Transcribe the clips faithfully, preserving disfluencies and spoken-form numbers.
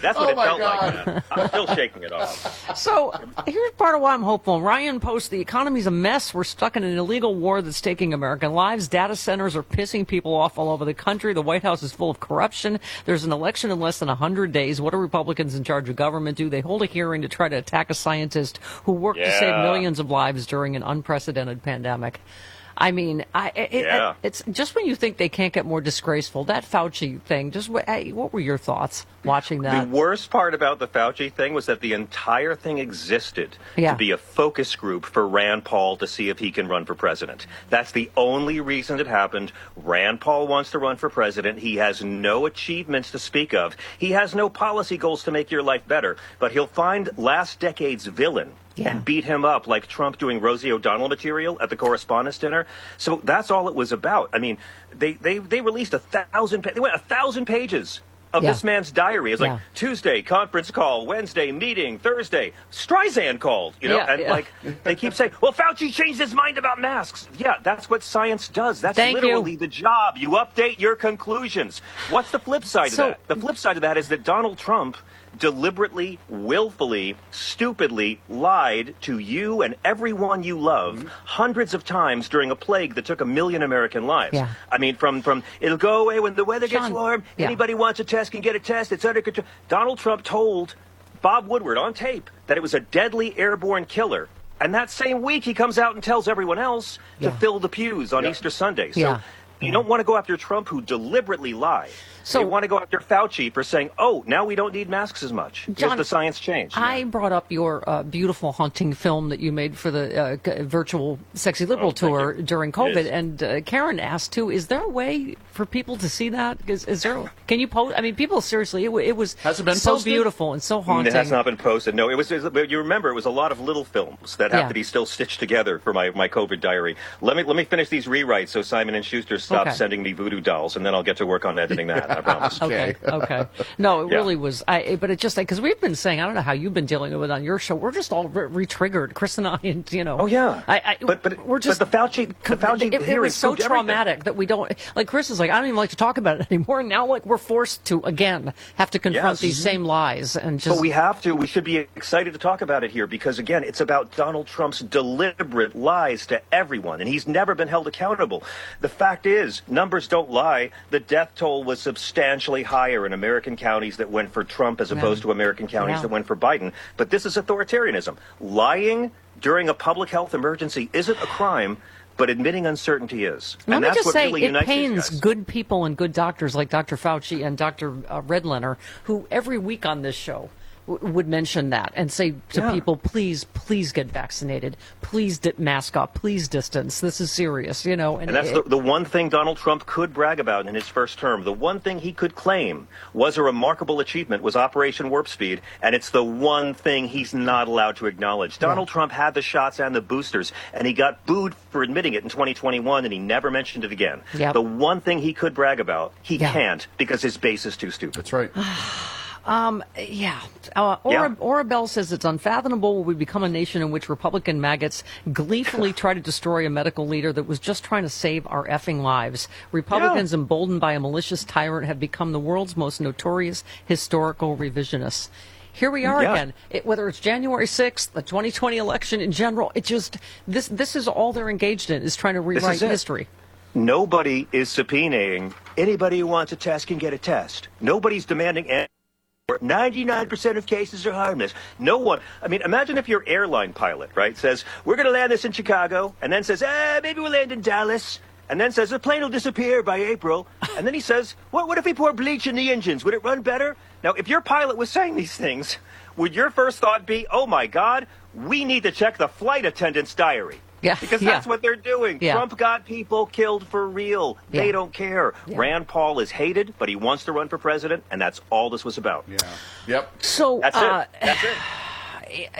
That's what oh it felt God. like, man. I'm still shaking it off. So here's part of why I'm hopeful. Ryan posts, the economy's a mess. We're stuck in an illegal war that's taking American lives. Data centers are pissing people off all over the country. The White House is full of corruption. There's an election in less than one hundred days. What do Republicans in charge of government do? They hold a hearing to try to attack a scientist who worked Yeah. to save millions of lives during an unprecedented pandemic. I mean, I, it, Yeah. it, it's just when you think they can't get more disgraceful. That Fauci thing, just what, hey, what were your thoughts watching that? The worst part about the Fauci thing was that the entire thing existed Yeah. to be a focus group for Rand Paul to see if he can run for president. That's the only reason it happened. Rand Paul wants to run for president. He has no achievements to speak of. He has no policy goals to make your life better. But he'll find last decade's villain Yeah. and beat him up like Trump doing Rosie O'Donnell material at the Correspondents' Dinner. So that's all it was about. I mean, they, they, they released a thousand, pa- they went a thousand pages of Yeah. this man's diary. It's like Yeah. Tuesday, conference call, Wednesday, meeting, Thursday, Streisand called, you know, Yeah, and yeah. like they keep saying, well, Fauci changed his mind about masks. Yeah, that's what science does. That's Thank literally you. the job. You update your conclusions. What's the flip side So- of that? The flip side of that is that Donald Trump deliberately, willfully, stupidly lied to you and everyone you love Mm-hmm. hundreds of times during a plague that took a million American lives. Yeah. I mean, from, from it'll go away when the weather gets Sean, warm. yeah. Anybody wants a test can get a test. It's under control. Donald Trump told Bob Woodward on tape that it was a deadly airborne killer. And that same week, he comes out and tells everyone else Yeah. to fill the pews on Yeah. Easter Sunday. So Yeah. you don't want to go after Trump, who deliberately lied. So- you want to go after Fauci for saying, oh, now we don't need masks as much. John, Here's the science change. I brought up your uh, beautiful haunting film that you made for the uh, g- virtual Sexy Liberal Oh, thank tour you. during COVID, Yes. and uh, Karen asked too: is there a way for people to see that? Is, is there? Can you post? I mean, people seriously, it, w- it was Has it been so posted? beautiful and so It haunting. has not been posted. No, it was. It was you remember, it was a lot of little films that have Yeah. to be still stitched together for my, my COVID diary. Let me let me finish these rewrites so Simon and Schuster stop Okay. sending me voodoo dolls, and then I'll get to work on editing that. I promise. Okay. Okay. No, it Yeah. really was. I. But it just because we've been saying, I don't know how you've been dealing with it on your show. We're just all re- re-triggered, Chris and I, and you know. Oh yeah. I. I but but we're just but the Fauci the Fauci it, it hearing was so proved everything. traumatic that we don't like. Chris is like, I don't even like to talk about it anymore. Now, like, we're forced to again have to confront Yes. these same lies and just. But we have to. We should be excited to talk about it here because, again, it's about Donald Trump's deliberate lies to everyone, and he's never been held accountable. The fact is, numbers don't lie. The death toll was substantially higher in American counties that went for Trump as Yeah. opposed to American counties Yeah. that went for Biden. But this is authoritarianism. Lying during a public health emergency isn't a crime, but admitting uncertainty is. Let and me that's just what say, really it unites these pains guys. good people and good doctors like Doctor Fauci and Doctor Uh, Redlener, who every week on this show w- would mention that and say to Yeah. people, please, please get vaccinated. Please di- mask up. Please distance. This is serious, you know. And that's it- the, the one thing Donald Trump could brag about in his first term. The one thing he could claim was a remarkable achievement was Operation Warp Speed, and it's the one thing he's not allowed to acknowledge. Donald Trump had the shots and the boosters, and he got booed for admitting it in twenty twenty-one, and he never mentioned it again. Yep. The one thing he could brag about, he Yeah. can't because his base is too stupid. That's right. Um, yeah. Uh, Ora, Yeah. Ora Bell says it's unfathomable we become a nation in which Republican maggots gleefully try to destroy a medical leader that was just trying to save our effing lives. Republicans, emboldened by a malicious tyrant, have become the world's most notorious historical revisionists. Here we are Yeah. again. It, whether it's January sixth, the twenty twenty election in general, it just this this is all they're engaged in is trying to This rewrite is it. history. Nobody is subpoenaing anybody who wants a test can get a test. Nobody's demanding any. ninety-nine percent of cases are harmless. No one. I mean, imagine if your airline pilot, right, says, we're going to land this in Chicago, and then says, eh, maybe we'll land in Dallas, and then says, the plane will disappear by April, and then he says, what, what if we pour bleach in the engines? Would it run better? Now, if your pilot was saying these things, would your first thought be, oh, my God, we need to check the flight attendant's diary? Yeah, Because yeah. that's what they're doing. Yeah. Trump got people killed for real. They Yeah. don't care. Yeah. Rand Paul is hated, but he wants to run for president, and that's all this was about. Yeah. Yep. So That's uh, it. That's it.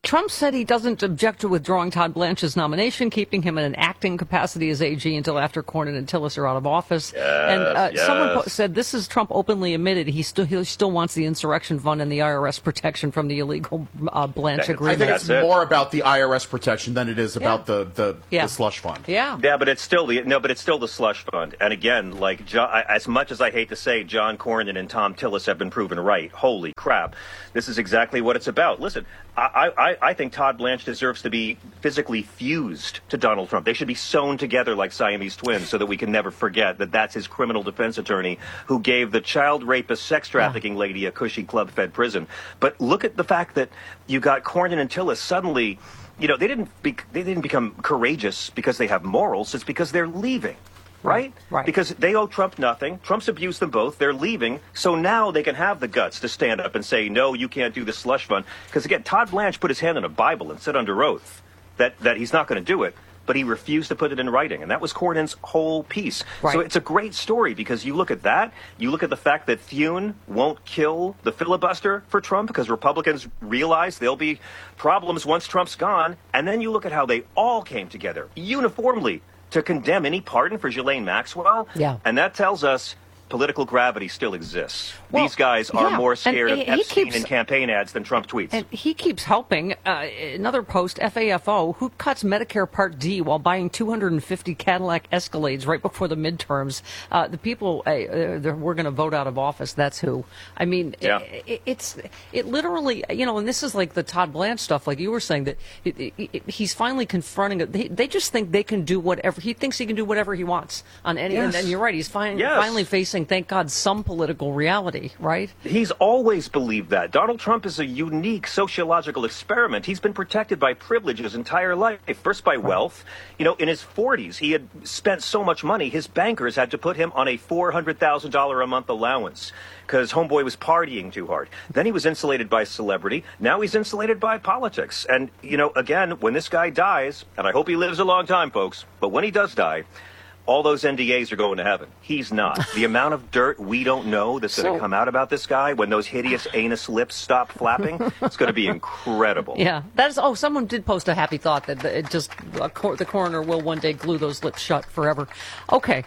Trump said he doesn't object to withdrawing Todd Blanche's nomination, keeping him in an acting capacity as A G until after Cornyn and Tillis are out of office. Yes, and uh, yes. someone po- said this is Trump openly admitted he still he still wants the insurrection fund and the I R S protection from the illegal uh, Blanche I agreement. I think it's That's it. more about the I R S protection than it is about Yeah. the, the, Yeah. the slush fund. Yeah. Yeah, but it's still the no, but it's still the slush fund. And again, like John, I, as much as I hate to say, John Cornyn and Tom Tillis have been proven right. Holy crap! This is exactly what it's about. Listen, I, I, I think Todd Blanche deserves to be physically fused to Donald Trump. They should be sewn together like Siamese twins, so that we can never forget that that's his criminal defense attorney who gave the child rapist, sex trafficking yeah. lady a cushy club-fed prison. But look at the fact that you got Cornyn and Tillis suddenly. You know, they didn't be, they didn't become courageous because they have morals. It's because they're leaving, right? Right. Because they owe Trump nothing. Trump's abused them both. They're leaving. So now they can have the guts to stand up and say, no, you can't do the slush fund. Because, again, Todd Blanche put his hand on a Bible and said under oath that, that he's not going to do it. But he refused to put it in writing, and that was Cornyn's whole piece. Right. So it's a great story because you look at that, you look at the fact that Thune won't kill the filibuster for Trump because Republicans realize there'll be problems once Trump's gone, and then you look at how they all came together uniformly to condemn any pardon for Ghislaine Maxwell, Yeah. and that tells us political gravity still exists. Well, These guys are yeah, more scared and of he- he Epstein keeps- and campaign ads than Trump tweets. And he keeps helping. Uh, another post, F A F O, who cuts Medicare Part D while buying two hundred fifty Cadillac Escalades right before the midterms. Uh, the people, uh, uh, we're going to vote out of office. That's who. I mean, Yeah. it, it's it literally, you know, and this is like the Todd Blanche stuff, like you were saying, that it, it, it, he's finally confronting it. They, they just think they can do whatever. He thinks he can do whatever he wants on any. Yes. And, and you're right. He's fin- Yes. finally facing, thank God, some political reality, right? He's always believed that. Donald Trump is a unique sociological experiment. He's been protected by privilege his entire life, first by wealth. You know, in his forties, he had spent so much money, his bankers had to put him on a four hundred thousand dollars a month allowance because homeboy was partying too hard. Then he was insulated by celebrity. Now he's insulated by politics. And, you know, again, when this guy dies, and I hope he lives a long time, folks, but when he does die, all those N D As are going to heaven. He's not. The amount of dirt we don't know that's going to So- come out about this guy when those hideous anus lips stop flapping, it's going to be incredible. Yeah, that is. Oh, someone did post a happy thought that it just uh, cor- the coroner will one day glue those lips shut forever. Okay,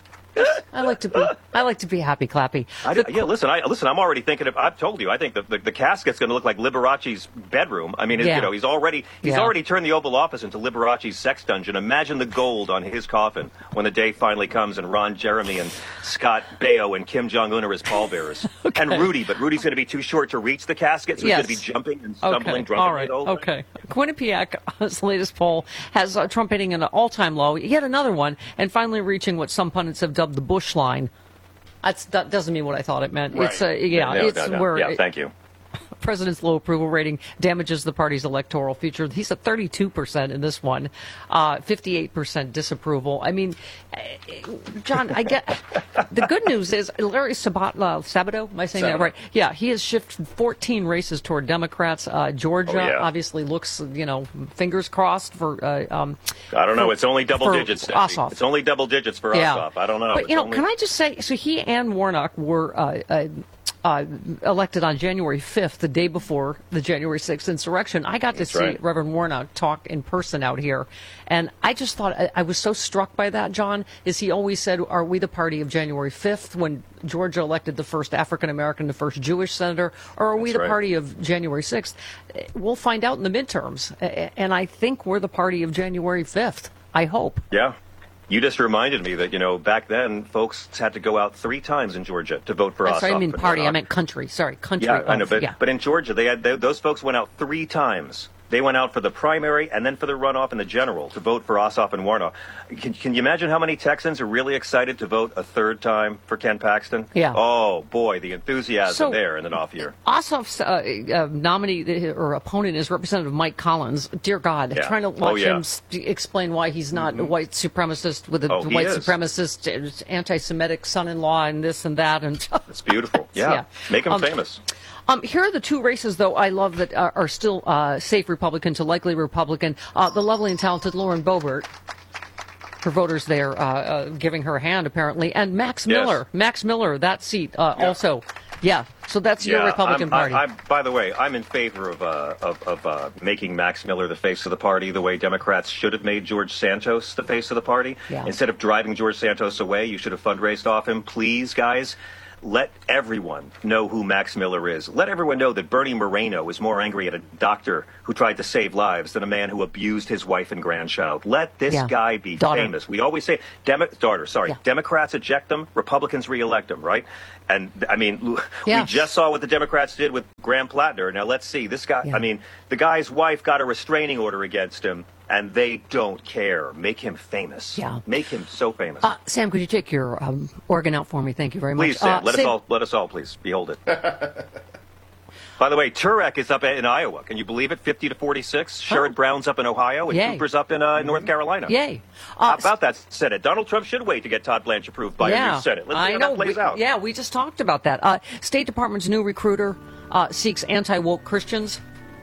I like to be. I like to be happy, clappy. I, The- yeah, listen, I, listen. I'm already thinking of. I've told you. I think the the, the casket's going to look like Liberace's bedroom. I mean, it- Yeah. you know, he's already he's Yeah. already turned the Oval Office into Liberace's sex dungeon. Imagine the gold on his coffin when the day finally comes, and Ron Jeremy and Scott Baio and Kim Jong Un are his pallbearers, and Rudy. But Rudy's going to be too short to reach the casket, so Yes. he's going to be jumping and stumbling, Okay, drunk. all right, okay. Quinnipiac's latest poll has uh, Trump hitting an all-time low, yet another one, and finally reaching what some pundits have dubbed the Bush line. That's, that doesn't mean what I thought it meant. Right. It's uh, yeah, No, it's no, no. where Yeah, thank you. President's low approval rating damages the party's electoral future. He's at thirty-two percent in this one, uh, fifty-eight percent disapproval. I mean, uh, John, I get the good news is Larry Sabat, uh, Sabato, am I saying that Sabato. right? Yeah, he has shifted fourteen races toward Democrats. Uh, Georgia Oh, yeah. obviously looks, you know, fingers crossed for. Uh, um, I don't know. for- It's only double for digits. Steffi. Ossoff. It's only double digits for Yeah. Ossoff. I don't know. But, It's you know, only- can I just say, so he and Warnock were uh, uh, uh, elected on January fifth, the day before the January sixth insurrection. I got to That's see right. Reverend Warnock talk in person out here. And I just thought, I, I was so struck by that, John, is he always said, are we the party of January fifth when Georgia elected the first African-American, the first Jewish senator, or are we That's the right. party of January sixth? We'll find out in the midterms. A- And I think we're the party of January fifth. I hope. Yeah. You just reminded me that, you know, back then, folks had to go out three times in Georgia to vote for I'm Ossoff. sorry, I mean and party. I Warnock. meant country. Sorry, country. Yeah, I know, of- but, yeah. but in Georgia, they had they, those folks went out three times. They went out for the primary and then for the runoff and the general to vote for Ossoff and Warnock. Can, can you imagine how many Texans are really excited to vote a third time for Ken Paxton? Yeah. Oh, boy, the enthusiasm So- there in an off year. Ossoff's uh, uh, nominee or opponent is Representative Mike Collins. Dear God, Yeah. trying to Oh, watch yeah. him st- explain why he's not a white supremacist with a Oh, he white is. supremacist, uh, anti-Semitic son-in-law, and this and that, and It's beautiful. Yeah. Yeah. Make him Um, famous. Um, here are the two races, though, I love that are, are still uh, safe Republican to likely Republican. Uh, the lovely and talented Lauren Boebert. Her voters there uh, uh, giving her a hand, apparently. And Max Yes. Miller. Max Miller, that seat, uh, Yeah. also Yeah, so that's your Republican I'm, Party. I, I'm, by the way, I'm in favor of uh, of, of uh, making Max Miller the face of the party the way Democrats should have made George Santos the face of the party. Yeah. Instead of driving George Santos away, you should have fundraised off him. Please, guys, let everyone know who Max Miller is. Let everyone know that Bernie Moreno is more angry at a doctor who tried to save lives than a man who abused his wife and grandchild. Let this Yeah. guy be Daughter. famous. We always say, Demo- daughter, sorry, Yeah. Democrats eject them, Republicans reelect them, right? And, I mean, Yeah. we just saw what the Democrats did with Graham Plattner. Now, let's see. This guy, Yeah. I mean, the guy's wife got a restraining order against him, and they don't care. Make him famous. Yeah. Make him so famous. Uh, Sam, could you take your um, organ out for me? Thank you very much. Please, Sam, Uh, let Sam- us all, let us all, please, behold it. By the way, Turek is up in Iowa. Can you believe it? fifty to forty-six. Sherrod Brown's up in Ohio, and Yay. Cooper's up in uh, North Carolina. Yay. How Uh, about that Senate? Donald Trump should wait to get Todd Blanche approved by yeah, a new Senate. Let's see I how know. that plays we, out. Yeah, we just talked about that. Uh, State Department's new recruiter uh, seeks anti-woke Christians.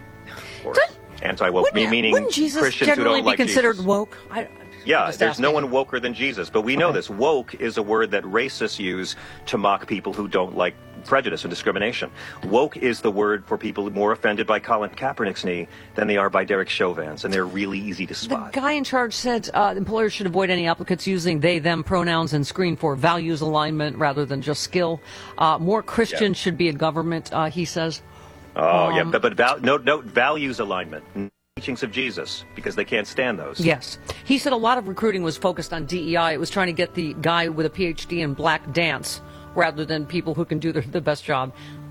Of course. Anti-woke, Wouldn't, me- meaning wouldn't Jesus Christians who generally don't be like considered Jesus. woke? I, Yeah, just there's no asking. one woker than Jesus. But we know Okay. this. Woke is a word that racists use to mock people who don't like prejudice and discrimination. Woke is the word for people more offended by Colin Kaepernick's knee than they are by Derek Chauvin's, and they're really easy to The spot. guy in charge said uh, employers should avoid any applicants using they, them pronouns and screen for values alignment rather than just skill. Uh, more Christians Yeah. should be in government, uh, he says. Oh, yeah, Um, but, but val- note, note values alignment, teachings of Jesus, because they can't stand those. Yes. He said a lot of recruiting was focused on D E I. It was trying to get the guy with a P H D in black dance rather than people who can do the, the best job.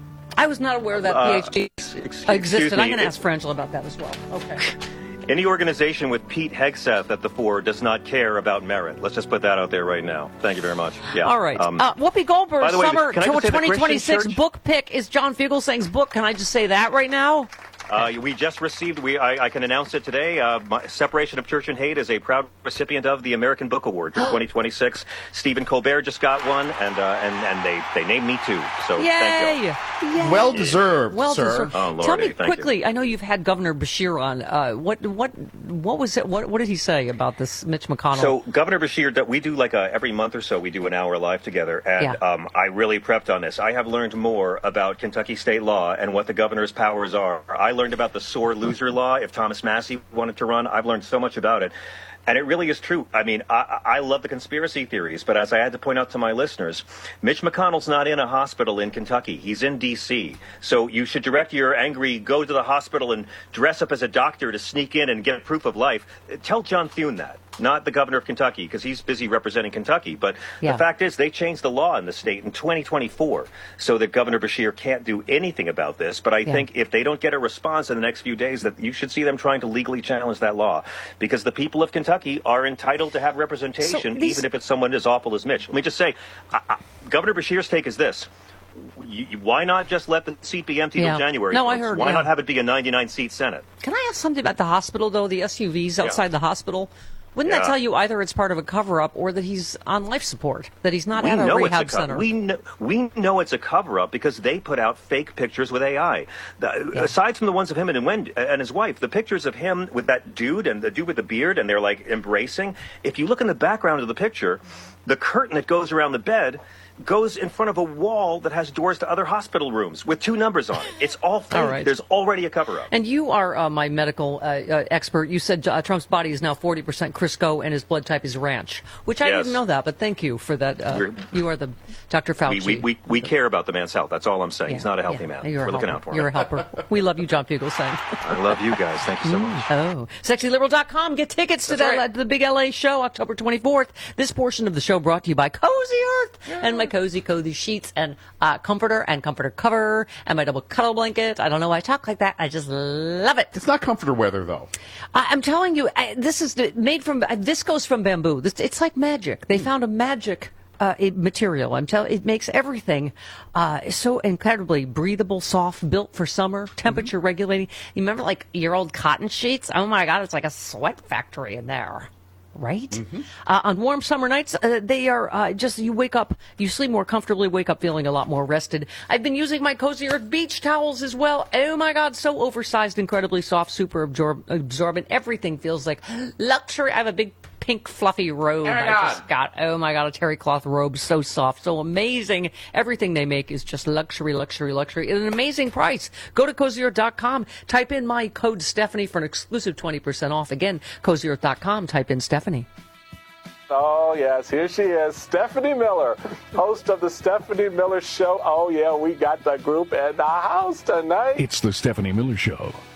I was not aware that Uh, P H D excuse existed. me, I'm going to it- ask Frangela about that as well. Okay. Any organization with Pete Hegseth at the fore does not care about merit. Let's just put that out there right now. Thank you very much. Yeah. All right. Um, uh, Whoopi Goldberg's by the way, summer can I just say the twenty twenty-six Christian church- book pick is John Fugelsang's book. Can I just say that right now? Uh, we just received, we I, I can announce it today, uh, my, Separation of Church and Hate is a proud recipient of the American Book Award for twenty twenty-six. Stephen Colbert just got one, and uh, and, and they, they named me too. So thank you. Yay! Yay! Well deserved, Well sir. deserved. Oh, Lordy, Tell me thank quickly. I know you've had Governor Bashir on. Uh, what what what was it? What what did he say about this Mitch McConnell? So Governor Bashir, that we do like a, every month or so, we do an hour live together, and Yeah. um, I really prepped on this. I have learned more about Kentucky state law and what the governor's powers are. I learned about the sore loser law. If Thomas Massey wanted to run, I've learned so much about it. And it really is true. I mean, I, I love the conspiracy theories, but as I had to point out to my listeners, Mitch McConnell's not in a hospital in Kentucky. He's in D C. So you should direct your angry, go to the hospital and dress up as a doctor to sneak in and get proof of life. Tell John Thune that, not the governor of Kentucky, because he's busy representing Kentucky. But Yeah. the fact is, they changed the law in the state in twenty twenty-four so that Governor Bashir can't do anything about this. But I Yeah. think if they don't get a response in the next few days, that you should see them trying to legally challenge that law, because the people of Kentucky are entitled to have representation, So these- even if it's someone as awful as Mitch. Let me just say, I, I, Governor Bashir's take is this. You, you- why not just let the seat be empty Yeah. till January? No, I folks? heard, Why yeah. not have it be a ninety-nine seat Senate? Can I ask something about the hospital though? The S U Vs outside the hospital. Wouldn't that Yeah. tell you either it's part of a cover-up or that he's on life support, that he's not We at a know rehab it's a co- center? we know we know it's a cover up because they put out fake pictures with A I. The, Yeah. Aside from the ones of him and Wendy, and his wife, the pictures of him with that dude and the dude with the beard, and they're like embracing. If you look in the background of the picture, the curtain that goes around the bed goes in front of a wall that has doors to other hospital rooms with two numbers on it. It's all fake. All right. There's already a cover up. And you are uh, my medical uh, uh, expert. You said uh, Trump's body is now forty percent Crisco and his blood type is ranch, which I Yes. didn't know that, but thank you for that. Uh, We're- you are the Doctor We, Fauci. we, we, we care about the man's health. That's all I'm saying. Yeah, He's not a healthy yeah. man. You're We're a looking helper. out for You're him. a helper. We love you, John Fugelsang. I love you guys. Thank you so much. Oh, sexy liberal dot com. Get tickets to That's the, right. the big L A show, October twenty-fourth. This portion of the show brought to you by Cozy Earth and my Cozy Cozy sheets and uh, comforter and comforter cover and my double cuddle blanket. I don't know why I talk like that. I just love it. It's not comforter weather, though. I, I'm telling you, I, this is the- made from uh, viscose from bamboo. This, it's like magic. They found a magic uh, it, material. I'm telling. It makes everything uh, so incredibly breathable, soft, built for summer, temperature regulating. You remember, like your old cotton sheets? Oh my God, it's like a sweat factory in there. Right? Mm-hmm. Uh, on warm summer nights, uh, they are uh, just, you wake up, you sleep more comfortably, wake up feeling a lot more rested. I've been using my Cozy Earth beach towels as well. Oh my God, so oversized, incredibly soft, super absorb- absorbent. Everything feels like luxury. I have a big pink fluffy robe Oh my I God. just got. Oh my God, a terry cloth robe, so soft, so amazing. Everything they make is just luxury, luxury, luxury at an amazing price. Go to cozy earth dot com, type in my code Stephanie for an exclusive twenty percent off. Again, cozy earth dot com, type in Stephanie. Oh, yes, here she is, Stephanie Miller, host of the Stephanie Miller Show. Oh, yeah, we got the group in the house tonight. It's the Stephanie Miller Show.